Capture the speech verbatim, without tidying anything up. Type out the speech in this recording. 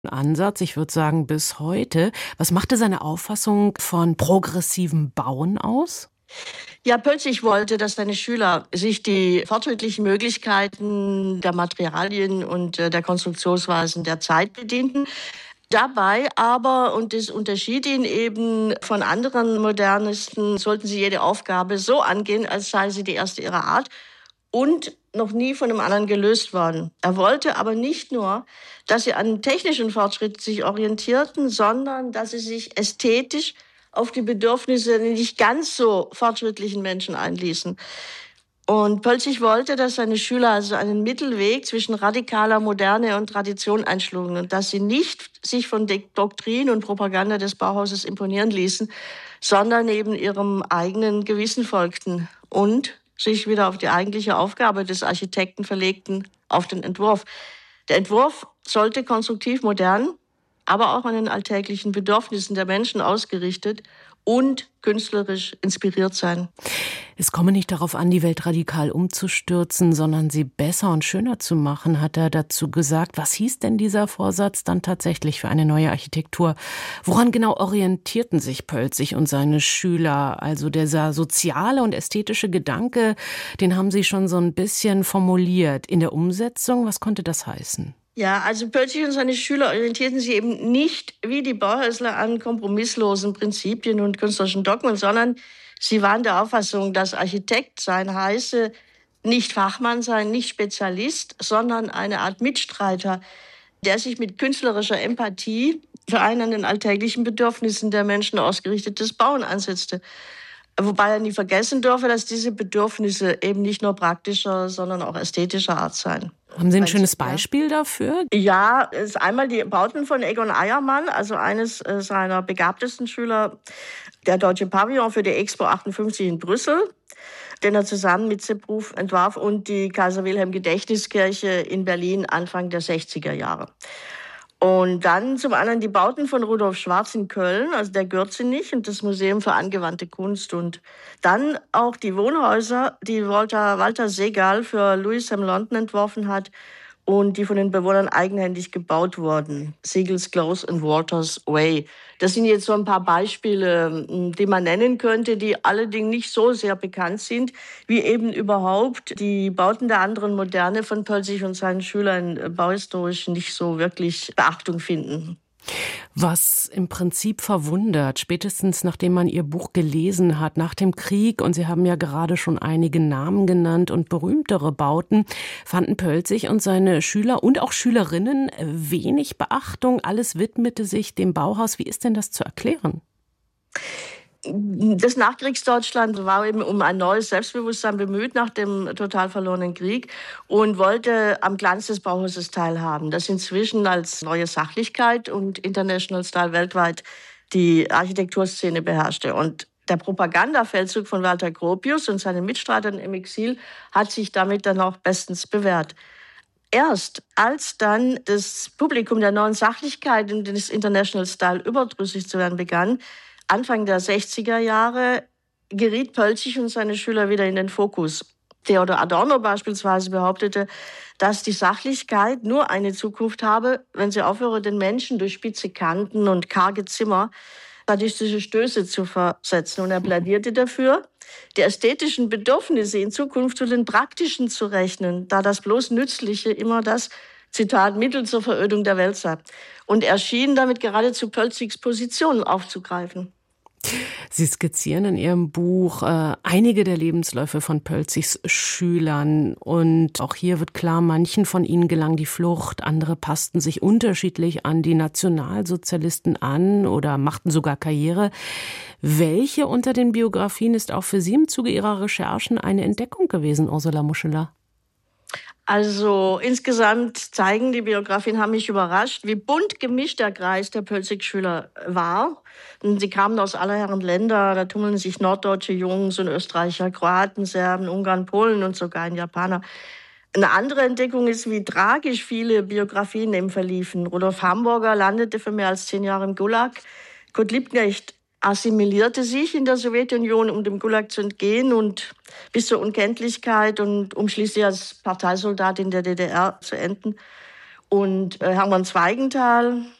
Ansatz, ich würde sagen bis heute. Was machte seine Auffassung von progressivem Bauen aus? Ja, Pölzig wollte, dass seine Schüler sich die fortschrittlichen Möglichkeiten der Materialien und äh, der Konstruktionsweisen der Zeit bedienten. Dabei aber, und das unterschied ihn eben von anderen Modernisten, sollten sie jede Aufgabe so angehen, als sei sie die erste ihrer Art und noch nie von einem anderen gelöst worden. Er wollte aber nicht nur, dass sie an technischen Fortschritt sich orientierten, sondern dass sie sich ästhetisch auf die Bedürfnisse der nicht ganz so fortschrittlichen Menschen einließen. Und Pölzig wollte, dass seine Schüler also einen Mittelweg zwischen radikaler Moderne und Tradition einschlugen und dass sie nicht sich von der Doktrin und Propaganda des Bauhauses imponieren ließen, sondern eben ihrem eigenen Gewissen folgten und sich wieder auf die eigentliche Aufgabe des Architekten verlegten, auf den Entwurf. Der Entwurf sollte konstruktiv modern, aber auch an den alltäglichen Bedürfnissen der Menschen ausgerichtet und künstlerisch inspiriert sein. Es komme nicht darauf an, die Welt radikal umzustürzen, sondern sie besser und schöner zu machen, hat er dazu gesagt. Was hieß denn dieser Vorsatz dann tatsächlich für eine neue Architektur? Woran genau orientierten sich Pölzig und seine Schüler? Also dieser soziale und ästhetische Gedanke, den haben sie schon so ein bisschen formuliert. In der Umsetzung, was konnte das heißen? Ja, also Pölzig und seine Schüler orientierten sich eben nicht wie die Bauhäusler an kompromisslosen Prinzipien und künstlerischen Dogmen, sondern sie waren der Auffassung, dass Architekt sein heiße, nicht Fachmann sein, nicht Spezialist, sondern eine Art Mitstreiter, der sich mit künstlerischer Empathie für ein an den alltäglichen Bedürfnissen der Menschen ausgerichtetes Bauen ansetzte. Wobei er nie vergessen dürfe, dass diese Bedürfnisse eben nicht nur praktischer, sondern auch ästhetischer Art seien. Haben Sie ein schönes Beispiel dafür? Ja, es ist einmal die Bauten von Egon Eiermann, also eines seiner begabtesten Schüler, der Deutsche Pavillon für die Expo achtundfünfzig in Brüssel, den er zusammen mit Sepp Ruf entwarf, und die Kaiser-Wilhelm-Gedächtniskirche in Berlin Anfang der sechziger Jahre. Und dann zum anderen die Bauten von Rudolf Schwarz in Köln, also der Gürzenich und das Museum für angewandte Kunst. Und dann auch die Wohnhäuser, die Walter, Walter Segal für Louis M. London entworfen hat und die von den Bewohnern eigenhändig gebaut wurden. Segals Close and Walters Way. Das sind jetzt so ein paar Beispiele, die man nennen könnte, die allerdings nicht so sehr bekannt sind, wie eben überhaupt die Bauten der anderen Moderne von Pölzig und seinen Schülern bauhistorisch nicht so wirklich Beachtung finden. Was im Prinzip verwundert, spätestens nachdem man Ihr Buch gelesen hat, nach dem Krieg, und Sie haben ja gerade schon einige Namen genannt und berühmtere Bauten, fanden Pölzig und seine Schüler und auch Schülerinnen wenig Beachtung. Alles widmete sich dem Bauhaus. Wie ist denn das zu erklären? Das Nachkriegsdeutschland war eben um ein neues Selbstbewusstsein bemüht nach dem total verlorenen Krieg und wollte am Glanz des Bauhauses teilhaben, das inzwischen als neue Sachlichkeit und International Style weltweit die Architekturszene beherrschte. Und der Propagandafeldzug von Walter Gropius und seinen Mitstreitern im Exil hat sich damit dann auch bestens bewährt. Erst als dann das Publikum der neuen Sachlichkeit und des International Style überdrüssig zu werden begann, Anfang der sechziger Jahre, geriet Pölzig und seine Schüler wieder in den Fokus. Theodor Adorno beispielsweise behauptete, dass die Sachlichkeit nur eine Zukunft habe, wenn sie aufhöre, den Menschen durch spitze Kanten und karge Zimmer sadistische Stöße zu versetzen. Und er plädierte dafür, die ästhetischen Bedürfnisse in Zukunft zu den praktischen zu rechnen, da das bloß Nützliche immer das, Zitat, Mittel zur Verödung der Welt sei. Und er schien damit geradezu Pölzigs Position aufzugreifen. Sie skizzieren in Ihrem Buch äh, einige der Lebensläufe von Pölzigs Schülern. Und auch hier wird klar, manchen von ihnen gelang die Flucht, andere passten sich unterschiedlich an die Nationalsozialisten an oder machten sogar Karriere. Welche unter den Biografien ist auch für Sie im Zuge Ihrer Recherchen eine Entdeckung gewesen, Ursula Muscheler? Also insgesamt zeigen die Biografien, haben mich überrascht, wie bunt gemischt der Kreis der Pölzig-Schüler war. Und sie kamen aus aller Herren Länder, da tummeln sich norddeutsche Jungs und Österreicher, Kroaten, Serben, Ungarn, Polen und sogar ein Japaner. Eine andere Entdeckung ist, wie tragisch viele Biografien eben verliefen. Rudolf Hamburger landete für mehr als zehn Jahre im Gulag. Kurt Liebknecht assimilierte sich in der Sowjetunion, um dem Gulag zu entgehen und bis zur Unkenntlichkeit und um schließlich als Parteisoldat in der D D R zu enden. Und äh, Hermann Zweigenthal